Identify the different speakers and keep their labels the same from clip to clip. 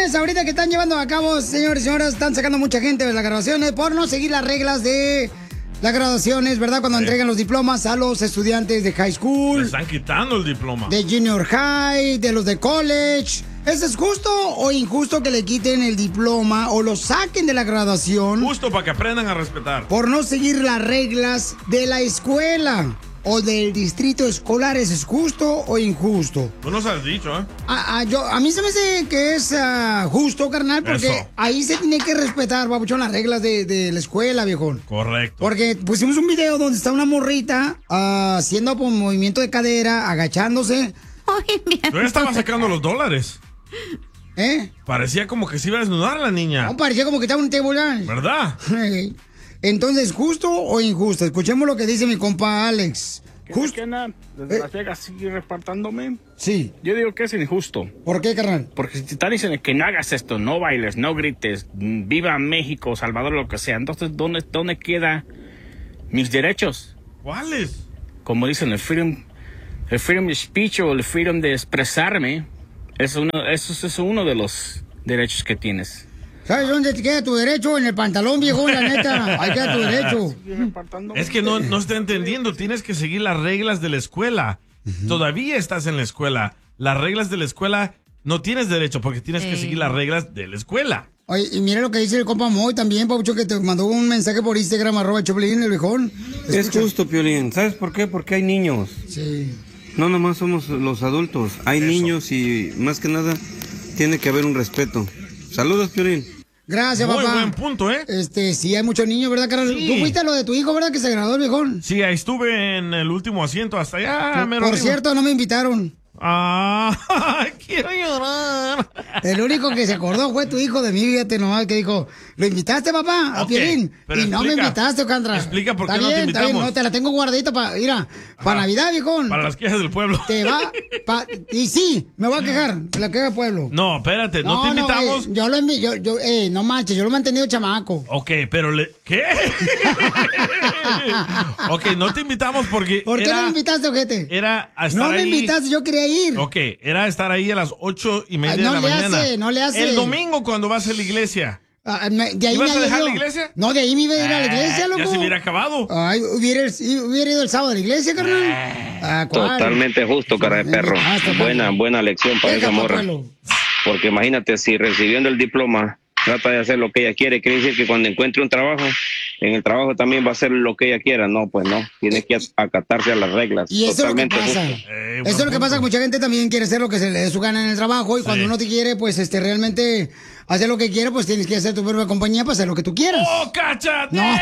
Speaker 1: graduaciones, ahorita que están llevando a cabo, señores y señoras, están sacando mucha gente de las graduaciones por no seguir las reglas de las graduaciones, ¿verdad? Cuando entregan los diplomas a los estudiantes de high school.
Speaker 2: Le están quitando el diploma.
Speaker 1: De junior high, de los de college. ¿Eso es justo o injusto que le quiten el diploma o lo saquen de la graduación?
Speaker 2: Justo para que aprendan a respetar.
Speaker 1: Por no seguir las reglas de la escuela o del distrito escolar. ¿Eso es justo o injusto?
Speaker 2: Tú nos has dicho, ¿eh?
Speaker 1: A mí se me hace que es justo, carnal, porque
Speaker 2: Eso.
Speaker 1: ahí se tiene que respetar, babuchón, las reglas de la escuela, viejón.
Speaker 2: Correcto.
Speaker 1: Porque pusimos un video donde está una morrita haciendo un movimiento de cadera, agachándose.
Speaker 2: Yo ya estaba sacando los dólares.
Speaker 1: ¿Eh?
Speaker 2: Parecía como que se iba a desnudar la niña.
Speaker 1: No, parecía como que estaba un table.
Speaker 2: ¿Verdad?
Speaker 1: Entonces, ¿justo o injusto? Escuchemos lo que dice mi compa Alex.
Speaker 3: ¿Justo? Desde Las Vegas sigue reportándome.
Speaker 1: Sí.
Speaker 3: Yo digo que es injusto.
Speaker 1: ¿Por qué, carnal?
Speaker 3: Porque si te están diciendo que no hagas esto, no bailes, no grites, viva México, Salvador, lo que sea, entonces, ¿dónde quedan mis derechos?
Speaker 2: ¿Cuáles?
Speaker 3: Como dicen, el freedom of speech o el freedom de expresarme, eso es uno de los derechos que tienes.
Speaker 1: ¿Sabes dónde te queda tu derecho? En el pantalón, viejo, la neta. Ahí queda tu derecho.
Speaker 2: Es que no está entendiendo. Tienes que seguir las reglas de la escuela. Todavía estás en la escuela. Las reglas de la escuela no tienes derecho porque tienes que seguir las reglas de la escuela.
Speaker 1: Oye, y mira lo que dice el compa Moy también, Pabucho, que te mandó un mensaje por Instagram, @Choplin, el viejón.
Speaker 4: Es justo, Piolín. ¿Sabes por qué? Porque hay niños.
Speaker 1: Sí.
Speaker 4: No nomás somos los adultos. Hay niños y más que nada tiene que haber un respeto. Saludos, Piolín.
Speaker 1: Gracias, papá.
Speaker 2: Muy buen punto, ¿eh?
Speaker 1: Sí, hay muchos niños, ¿verdad, Carlos?
Speaker 2: Sí.
Speaker 1: Tú fuiste a lo de tu hijo, ¿verdad? Que se graduó el viejón.
Speaker 2: Sí, ahí estuve en el último asiento hasta allá.
Speaker 1: Por cierto, no me invitaron.
Speaker 2: Quiero llorar.
Speaker 1: El único que se acordó fue tu hijo de mí, fíjate nomás, que dijo, ¿lo invitaste, papá? A
Speaker 2: Ok,
Speaker 1: Piolín.
Speaker 2: pero
Speaker 1: Y no me
Speaker 2: explica.
Speaker 1: invitaste, Ocandra.
Speaker 2: Explica por qué
Speaker 1: Está
Speaker 2: no te
Speaker 1: bien, está bien,
Speaker 2: invitamos.
Speaker 1: no, te la tengo guardadita para Navidad, viejón.
Speaker 2: Para las quejas del pueblo.
Speaker 1: Te va, y sí, me voy a quejar, la queja del pueblo.
Speaker 2: No, espérate, no te invitamos.
Speaker 1: No manches, yo lo he mantenido chamaco.
Speaker 2: Ok, pero ¿qué? Ok, no te invitamos porque
Speaker 1: ¿Por qué no me invitaste, ojete?
Speaker 2: Era a estar
Speaker 1: No me
Speaker 2: ahí.
Speaker 1: invitaste, yo quería ir.
Speaker 2: Ok, era estar ahí a las 8:30
Speaker 1: Ay,
Speaker 2: de
Speaker 1: no
Speaker 2: la
Speaker 1: le
Speaker 2: mañana.
Speaker 1: hace, no le hace.
Speaker 2: El domingo cuando vas a la iglesia.
Speaker 1: De ahí
Speaker 2: ¿Ibas
Speaker 1: me
Speaker 2: a dejar
Speaker 1: ido.
Speaker 2: la iglesia?
Speaker 1: No, de ahí me iba a ir a la iglesia, loco.
Speaker 2: Ya se hubiera acabado.
Speaker 1: Ay, hubiera ido el sábado a la iglesia, carnal. ¿Cuál?
Speaker 5: Totalmente justo, cara de perro. Buena lección para esa morra. Porque imagínate, si recibiendo el diploma trata de hacer lo que ella quiere, quiere decir que cuando encuentre un trabajo, en el trabajo también va a hacer lo que ella quiera. No, pues no. Tiene que acatarse a las reglas.
Speaker 1: Y eso es lo que
Speaker 5: Totalmente
Speaker 1: pasa.
Speaker 5: justo.
Speaker 1: Eso es lo que pasa, que mucha gente también quiere hacer lo que se le dé su gana en el trabajo y cuando uno te quiere, pues realmente hacer lo que quiere, pues tienes que hacer tu propia compañía para hacer lo que tú quieras.
Speaker 2: ¡Oh, cáchate!
Speaker 1: No.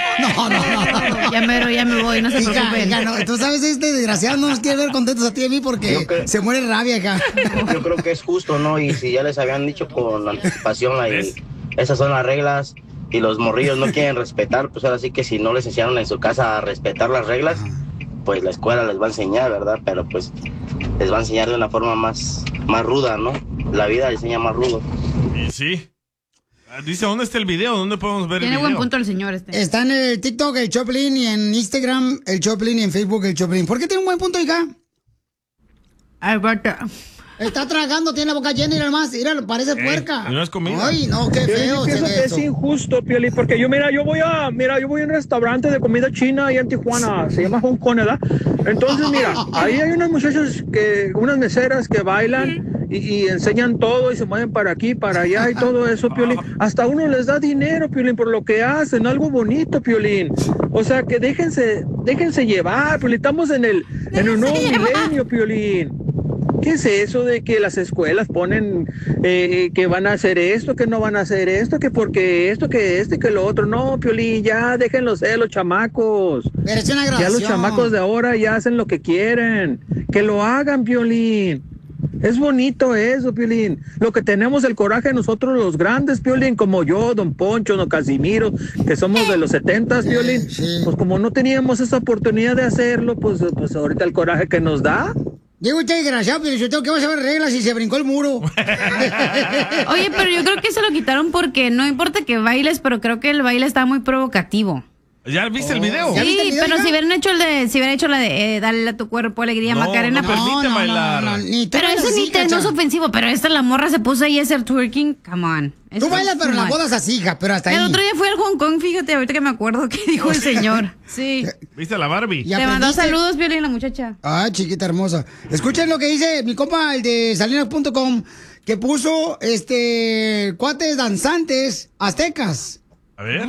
Speaker 6: Ya me voy, no se preocupen.
Speaker 1: No, tú sabes, este desgraciado no nos quiere ver contentos a ti y a mí porque se muere de rabia acá.
Speaker 7: Yo creo que es justo, ¿no? Y si ya les habían dicho con anticipación, esas son las reglas y los morrillos no quieren respetar, pues ahora sí que si no les enseñaron en su casa a respetar las reglas, pues la escuela les va a enseñar, ¿verdad? Pero pues les va a enseñar de una forma más ruda, ¿no? La vida les enseña más rudo.
Speaker 2: Y sí. Dice, ¿dónde está el video? ¿Dónde podemos ver
Speaker 6: Tiene
Speaker 2: el video?
Speaker 6: buen punto el señor este.
Speaker 1: Está en el TikTok el Choplin y en Instagram el Choplin y en Facebook el Choplin. ¿Por qué tiene un buen punto, hija?
Speaker 6: Alberta.
Speaker 1: Está tragando, tiene la boca llena y más, mira, parece puerca.
Speaker 2: ¿Y no es comida?
Speaker 1: Ay, no, qué feo.
Speaker 8: Yo pienso
Speaker 1: se ve
Speaker 8: que
Speaker 1: eso.
Speaker 8: es injusto, Pioli, porque yo voy a un restaurante de comida china ahí en Tijuana, se llama Hong Kong, ¿verdad? Entonces, mira, ahí hay unas muchachas unas meseras que bailan y enseñan todo y se mueven para aquí, para allá y todo eso, Piolín. Hasta uno les da dinero, Piolín, por lo que hacen, algo bonito, Piolín. O sea, que déjense llevar, Piolín. Estamos en un nuevo milenio, Piolín. ¿Qué es eso de que las escuelas ponen que van a hacer esto, que no van a hacer esto, que porque esto, que este, que lo otro? No, Piolín, ya déjenlos ser los chamacos.
Speaker 1: Pero es una
Speaker 8: Ya los
Speaker 1: grabación.
Speaker 8: chamacos de ahora ya hacen lo que quieren. Que lo hagan, Piolín. Es bonito eso, Piolín. Lo que tenemos el coraje nosotros los grandes, Piolín, como yo, Don Poncho, Don Casimiro, que somos de los 70s, Piolín. Pues como no teníamos esa oportunidad de hacerlo, pues ahorita el coraje que nos da.
Speaker 1: Digo usted desgraciado, pero yo tengo que saber reglas y se brincó el muro.
Speaker 6: Oye, pero yo creo que se lo quitaron porque no importa que bailes, pero creo que el baile está muy provocativo.
Speaker 2: ¿Ya viste el video?
Speaker 6: Sí, pero si hubieran hecho la de dale a tu cuerpo alegría, Macarena.
Speaker 2: No permite bailar.
Speaker 6: Pero eso sí no es ofensivo, pero la morra se puso ahí a hacer twerking. Come on.
Speaker 1: Tú bailas, pero en las bodas así, hija, pero hasta ahí.
Speaker 6: El otro día fui al Hong Kong, fíjate, ahorita que me acuerdo que dijo el señor. Sí.
Speaker 2: ¿Viste a la Barbie?
Speaker 6: Te mandó saludos, Violín, la muchacha.
Speaker 1: Ay, chiquita hermosa. Escuchen lo que dice mi compa, el de Salinas.com, que puso, cuates danzantes aztecas.
Speaker 2: A ver.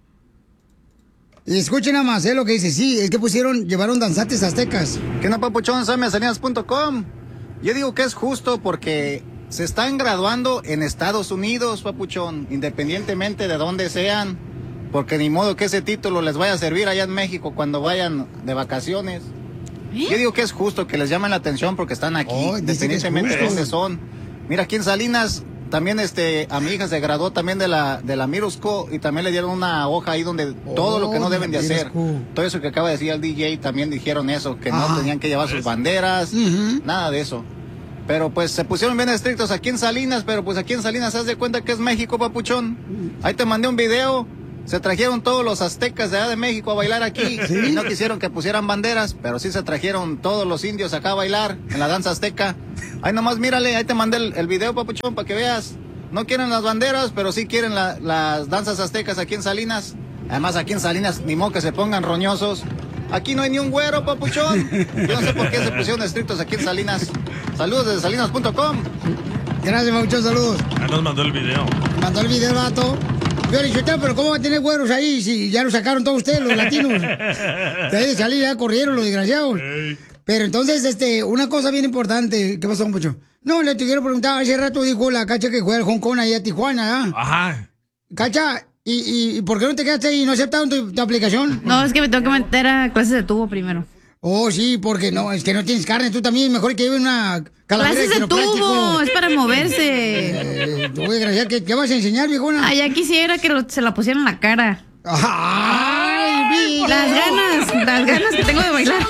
Speaker 1: Y escuchen nada más, lo que dice. Sí, es que llevaron danzantes aztecas.
Speaker 9: ¿Qué no, papuchón? Soy Salinas.com. Yo digo que es justo porque se están graduando en Estados Unidos, papuchón, independientemente de dónde sean, porque ni modo que ese título les vaya a servir allá en México cuando vayan de vacaciones. Yo digo que es justo que les llamen la atención porque están aquí, independientemente de dónde son. Mira, aquí en Salinas también a mi hija se graduó también de la Middle School y también le dieron una hoja ahí donde todo lo que no deben de hacer. Todo eso que acaba de decir el DJ también dijeron eso, que no tenían que llevar sus banderas, nada de eso. Pero pues se pusieron bien estrictos aquí en Salinas, pero pues aquí en Salinas haz de cuenta que es México, papuchón. Ahí te mandé un video. Se trajeron todos los aztecas de allá de México a bailar aquí. ¿Sí? Y no quisieron que pusieran banderas, pero sí se trajeron todos los indios acá a bailar en la danza azteca. Ahí nomás mírale, ahí te mandé el video, papuchón, para que veas. No quieren las banderas, pero sí quieren las danzas aztecas aquí en Salinas. Además aquí en Salinas ni modo que se pongan roñosos. Aquí no hay ni un güero, papuchón. Yo no sé por qué se pusieron estrictos aquí en Salinas. Saludos desde Salinas.com.
Speaker 1: Gracias, muchos saludos.
Speaker 2: Ya nos mandó el video.
Speaker 1: Mandó el video, vato. Pero ¿cómo va a tener güeros ahí si ya lo sacaron todos ustedes, los latinos? Ustedes salir, ya corrieron los desgraciados. Pero entonces, una cosa bien importante. ¿Qué pasó, Poncho? No, le te quiero preguntar. Hace rato dijo la Cacha que juega al Hong Kong allá a Tijuana, ¿ah?
Speaker 2: Ajá.
Speaker 1: Cacha, ¿y por qué no te quedaste ahí y no aceptaron tu aplicación?
Speaker 6: No, es que me tengo que meter a clases de tubo primero.
Speaker 1: Oh, sí, porque no, es que no tienes carne. Tú también, mejor que lleve una calavera
Speaker 6: clases de tubo, es para moverse.
Speaker 1: ¿Qué vas a enseñar, viejona?
Speaker 6: Ah, ya quisiera que se la pusieran en la cara.
Speaker 1: ¡Ay,
Speaker 6: las ganas que tengo de bailar.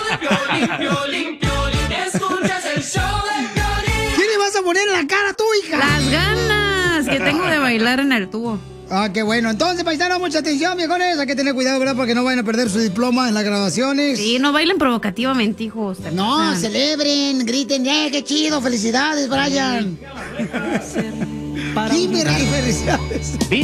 Speaker 1: ¿Qué le vas a poner en la cara tú, hija?
Speaker 6: Las ganas que tengo de bailar en el tubo.
Speaker 1: Ah, qué bueno. Entonces, paisanos, mucha atención, viejones. Hay que tener cuidado, ¿verdad? Porque no vayan a perder su diploma en las graduaciones.
Speaker 6: Sí, no bailen provocativamente, hijos.
Speaker 1: No, celebren, griten, qué chido, felicidades, Brian. Felicidades.